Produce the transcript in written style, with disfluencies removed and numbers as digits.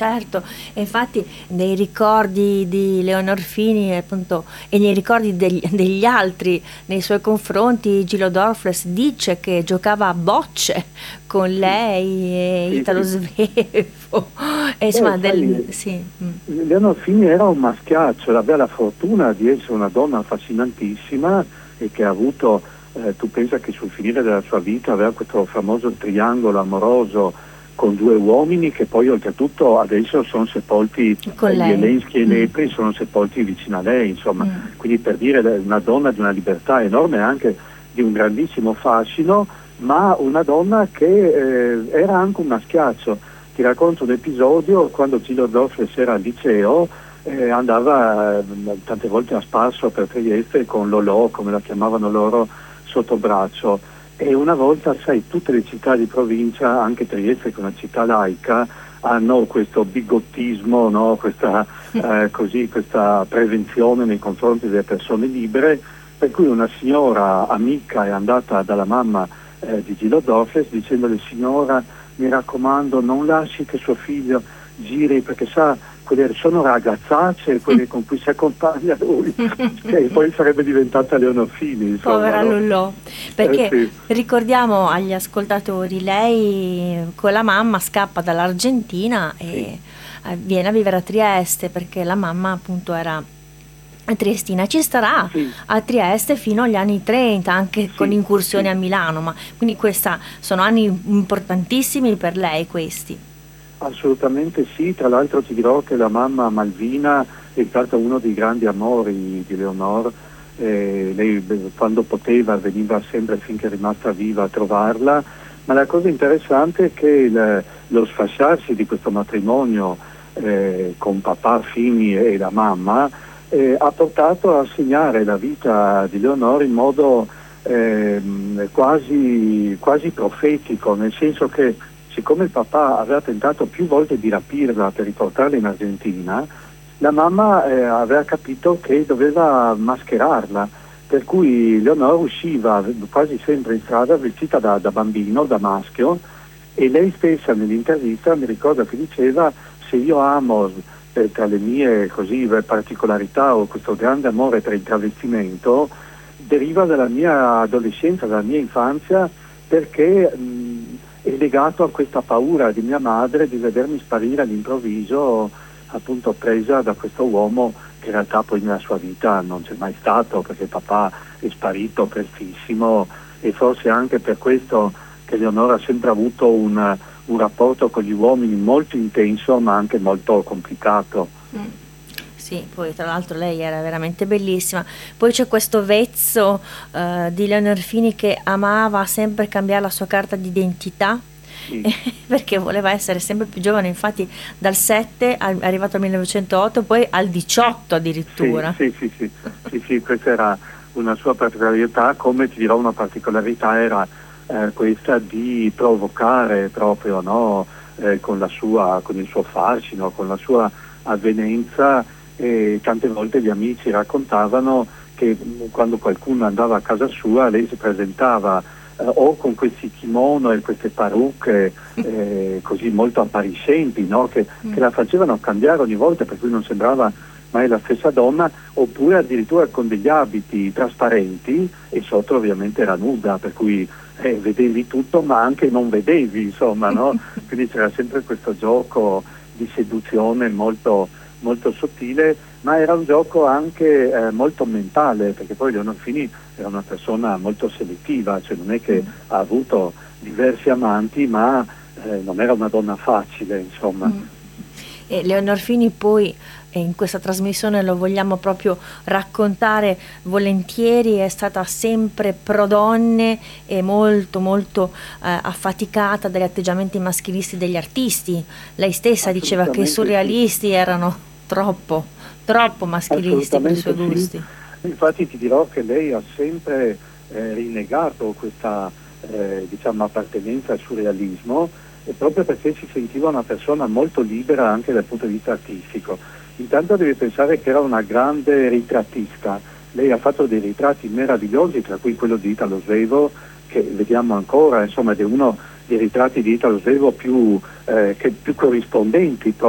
certo, e infatti nei ricordi di Leonor Fini appunto e nei ricordi degli altri nei suoi confronti, Gillo Dorfles dice che giocava a bocce con Sì, lei e sì, Italo sì. Svevo, e Beh, insomma sai, sì, Leonor Fini era un maschiaccio, aveva la fortuna di essere una donna affascinantissima e che ha avuto, tu pensa che sul finire della sua vita aveva questo famoso triangolo amoroso con due uomini che poi oltretutto adesso sono sepolti, con gli lei. Zelensky e Lepri sono sepolti vicino a lei, insomma, Mm. quindi per dire una donna di una libertà enorme e anche di un grandissimo fascino, ma una donna che era anche un maschiaccio. Ti racconto un episodio: quando Gildo Dorfles era al liceo, andava tante volte a spasso per Trieste con Lolò, come la chiamavano loro, sotto braccio. E una volta, sai, tutte le città di provincia, anche Trieste che è una città laica, hanno questo bigottismo, no? Questa prevenzione nei confronti delle persone libere, per cui una signora amica è andata dalla mamma di Gildo Dorfles dicendole: signora, mi raccomando, non lasci che suo figlio giri, perché sa, quelle sono ragazzacce quelle con cui si accompagna lui, e poi sarebbe diventata Leonor Fini, insomma, Povera no? Lollò, perché Sì, ricordiamo agli ascoltatori, lei con la mamma scappa dall'Argentina sì, e viene a vivere a Trieste perché la mamma appunto era triestina. Ci starà sì, a Trieste fino agli anni 30, anche con sì, incursioni sì. a Milano, ma quindi questa sono anni importantissimi per lei questi. Assolutamente sì, tra l'altro ti dirò che la mamma Malvina è stata uno dei grandi amori di Leonor. Lei quando poteva veniva sempre, finché è rimasta viva, a trovarla, ma la cosa interessante è che lo sfasciarsi di questo matrimonio con papà Fini e la mamma ha portato a segnare la vita di Leonor in modo quasi profetico, nel senso che siccome il papà aveva tentato più volte di rapirla per riportarla in Argentina, la mamma aveva capito che doveva mascherarla, per cui Leonora usciva quasi sempre in strada vestita da bambino, da maschio, e lei stessa nell'intervista mi ricordo che diceva: se io amo tra le mie così particolarità o questo grande amore per il travestimento, deriva dalla mia adolescenza, dalla mia infanzia, perché è legato a questa paura di mia madre di vedermi sparire all'improvviso, appunto presa da questo uomo che in realtà poi nella sua vita non c'è mai stato, perché papà è sparito prestissimo, e forse anche per questo che Leonora ha sempre avuto un rapporto con gli uomini molto intenso ma anche molto complicato. Mm. Sì, poi tra l'altro lei era veramente bellissima. Poi c'è questo vezzo di Leonor Fini che amava sempre cambiare la sua carta d'identità Sì. perché voleva essere sempre più giovane, infatti dal 7 è arrivato al 1908, poi al 18 Sì, addirittura. sì, sì, sì, sì, sì, questa era una sua particolarità, come ti dirò una particolarità era questa di provocare proprio, no, con il suo fascino, con la sua avvenenza, e tante volte gli amici raccontavano che quando qualcuno andava a casa sua lei si presentava o con questi kimono e queste parrucche così molto appariscenti, no, che la facevano cambiare ogni volta, per cui non sembrava mai la stessa donna, oppure addirittura con degli abiti trasparenti e sotto ovviamente era nuda, per cui vedevi tutto ma anche non vedevi, insomma, no? Quindi c'era sempre questo gioco di seduzione molto, molto sottile, ma era un gioco anche molto mentale, perché poi Leonor Fini era una persona molto selettiva, cioè non è che ha avuto diversi amanti, ma non era una donna facile, insomma. E Leonor Fini poi in questa trasmissione lo vogliamo proprio raccontare volentieri, è stata sempre pro donne e molto molto affaticata dagli atteggiamenti maschilisti degli artisti. Lei stessa diceva che i Assolutamente sì. surrealisti erano troppo maschilisti per i suoi Assolutamente sì, gusti. infatti ti dirò che lei ha sempre rinnegato questa diciamo appartenenza al surrealismo, proprio perché si sentiva una persona molto libera anche dal punto di vista artistico. Intanto devi pensare che era una grande ritrattista, lei ha fatto dei ritratti meravigliosi, tra cui quello di Italo Svevo, che vediamo ancora, insomma, ed è uno dei ritratti di Italo Svevo più corrispondenti